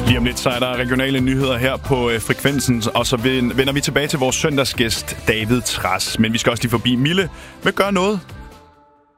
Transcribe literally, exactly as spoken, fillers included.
Lige om lidt, så er der regionale nyheder her på øh, Frekvensen, og så vender vi tilbage til vores søndagsgæst, David Trads. Men vi skal også lige forbi Mille. Hvad gør noget